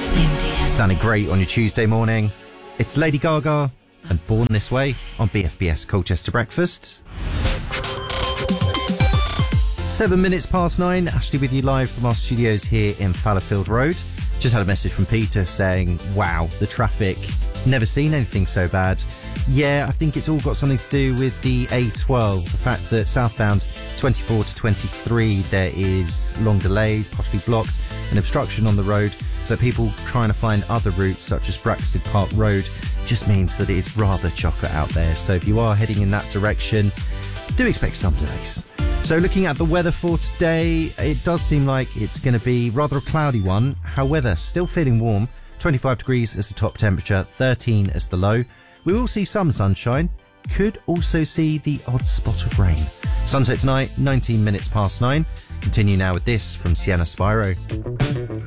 Sounding great on your Tuesday morning. It's Lady Gaga and Born This Way on BFBS Colchester Breakfast. 7 minutes past 9, Ashley with you live from our studios here in Fallowfield Road. Just had a message from Peter saying, wow, the traffic, never seen anything so bad. Yeah, I think it's all got something to do with the A12, the fact that southbound 24 to 23 there is long delays, partially blocked, and obstruction on the road, but people trying to find other routes such as Braxted Park Road just means that it is rather chocolate out there. So if you are heading in that direction, do expect some delays. So looking at the weather for today, it does seem like it's going to be rather a cloudy one. However, still feeling warm. 25 degrees as the top temperature, 13 as the low. We will see some sunshine. Could also see the odd spot of rain. Sunset tonight, 19 minutes past 9. Continue now with this from Sienna Spyro.